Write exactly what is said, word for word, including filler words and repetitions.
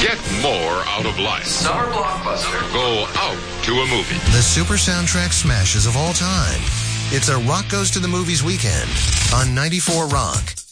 Get more out of life. Summer blockbuster. Go out to a movie. The super soundtrack smashes of all time. It's a Rock Goes to the Movies weekend on ninety-four Rock.